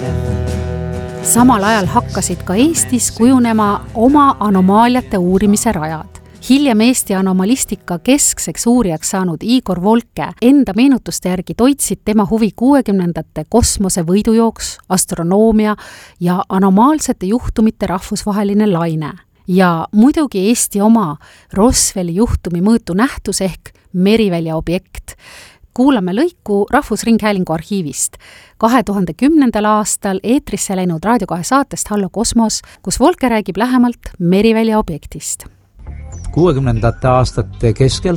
tõusev. Samal ajal hakkasid ka Eestis kujunema oma anomaaliate uurimise rajad. Hiljem Eesti anomalistika keskseks uurijaks saanud Igor Volke enda meenutuste järgi toitsid tema huvi 60ndate kosmose võidujooks, astronoomia ja anomaalsete juhtumite rahvusvaheline laine. Ja muidugi Eesti oma Roswelli juhtumi mõõtu nähtus ehk Merivälja objekt. Kuulame lõiku Rahvusringhäälingu arhiivist. 2010. aastal eetrisse läinud Raadio 2 saatest Hallo Kosmos, kus Volke räägib lähemalt Merivälja objektist. 60ndate aastate keskel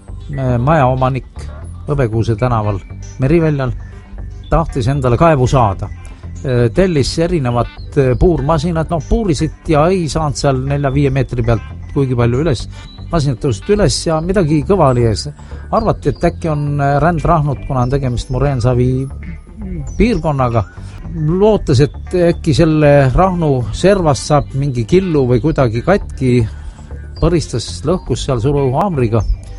majaomanik Hõbekuuse tänaval Meriväljal tahtis endale kaevu saada. Tellis erinevad puurmasinad, puurisid ja ei saanud seal 4-5 meetri pealt kuigi palju üles. Masinad tõusid üles ja midagi kõva oli ees. Arvati, et äkki on rändrahnud, kuna on tegemist Moreensavi piirkonnaga. Lootes, et äkki selle rahnu servast saab mingi killu või kuidagi katki, põristas lõhkus seal suruhaamriga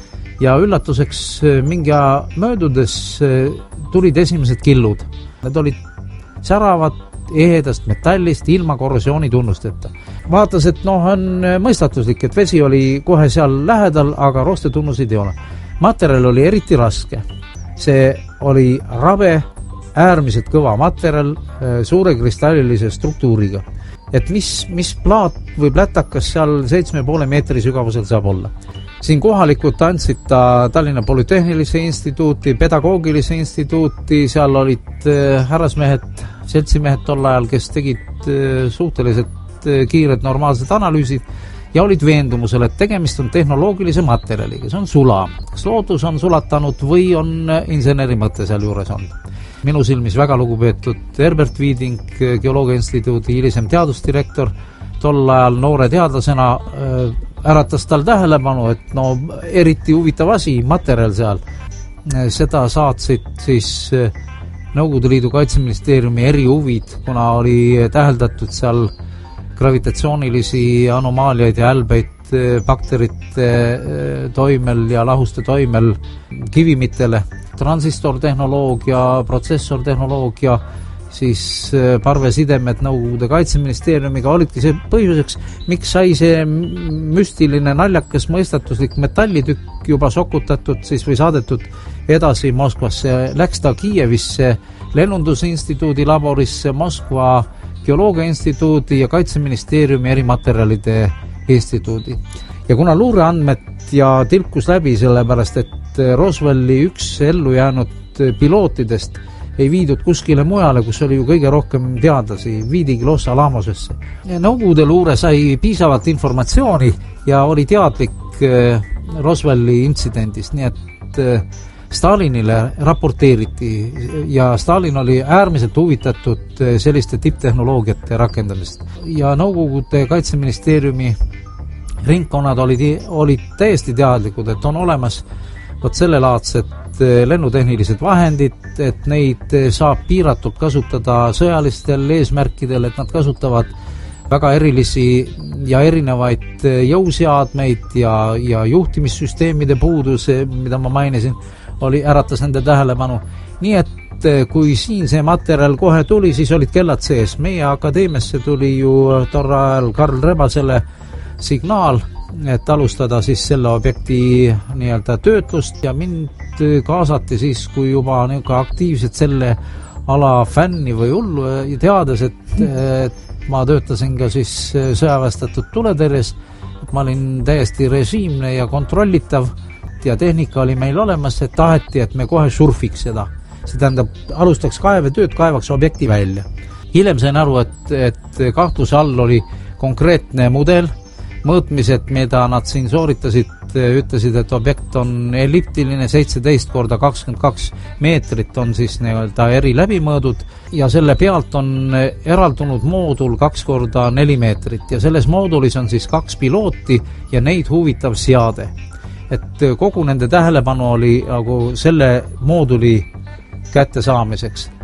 ja üllatuseks mingi aja möödudes tulid esimesed killud. Need olid säravad ehedast metallist ilma korrosiooni tunnusteta. Vaatas, et on mõistatuslik, et vesi oli kohe seal lähedal, aga roostetunnusid ei ole. Materjal oli eriti raske. See oli rabe, äärmiselt kõva materjal suure kristallilise struktuuriga. Et mis plaat või plätakas seal 7,5 meetri sügavusel saab olla. Siin kohalikud andsid ta Tallinna Polütehnilise instituuti, pedagoogilise instituuti, seal olid härrasmehed, seltsimehed tol ajal, kes tegid suhteliselt kiired normaalsed analüüsid ja olid veendumusel, et tegemist on tehnoloogilise materjaliga, see on sula. Kas loodus on sulatanud või on inseneri mõte seal juures olnud? Minu silmis väga lugupeetud Herbert Viiding, Geoloogia instituudi hilisem teadusdirektor, tol ajal noore teadlasena äratas tal tähelepanu, et eriti huvitav asi, materjal seal. Seda saatsid siis Nõukogude Liidu Kaitseministeeriumi erihuvid, kuna oli täheldatud seal gravitatsioonilisi anomaaliaid ja älbeid bakterite toimel ja lahuste toimel kivimitele. Transistortehnoloogia, protsessortehnoloogia, siis parvesidemed Nõukogude Kaitseministeeriumiga olidki see põhjuseks, miks sai see müstiline naljakas mõistatuslik metallitükk juba sokutatud siis või saadetud edasi Moskvasse. Läks ta Kiievisse lennundusinstituudi laborisse, Moskva Geoloogia instituudi ja Kaitseministeeriumi erimaterjalide instituudi. Ja kuna luureandmed ja tilkus läbi sellepärast, et Roswelli üks ellu jäänud pilootidest ei viidud kuskile mujale, kus oli ju kõige rohkem teadlasi, viidigi Los Alamosesse. Nõukogude luure sai piisavalt informatsiooni ja oli teadlik Roswelli intsidendist, nii et Stalinile raporteeriti ja Stalin oli äärmiselt huvitatud selliste tipptehnoloogiate rakendamist. Ja Nõukogude Kaitseministeeriumi ringkonnad olid täiesti teadlikud, et on olemas sellelaadsed lennutehnilised vahendid, et neid saab piiratult kasutada sõjalistel eesmärkidel, et nad kasutavad väga erilisi ja erinevaid jõuseadmeid ja juhtimissüsteemide puudus, mida ma mainisin, äratas nende tähelepanu. Nii et kui siin see materjal kohe tuli, siis olid kellad sees. Meie akadeemiasse tuli ju torra ajal Karl Rebasele signaal, et alustada siis selle objekti nii-öelda töötlust ja mind kaasati siis, kui juba aktiivselt selle ala fänni või hullu teades, et ma töötasin ka siis sõjaväestatud tuletõrjes, et ma olin täiesti režiimne ja kontrollitav ja tehnika oli meil olemas, et taheti, et me kohe surfiks seda. See tähendab, alustaks kaevetööd, kaevaks objekti välja. Hiljem sain aru, et kahtluse all oli konkreetne mudel, mõõtmised, mida nad siin sooritasid, ütlesid, et objekt on elliptiline, 17x22 meetrit on siis nii-öelda eri läbimõõdud ja selle pealt on eraldunud moodul 2x4 meetrit ja selles moodulis on siis 2 pilooti ja neid huvitav seade. Et kogu nende tähelepanu oli selle mooduli kättesaamiseks.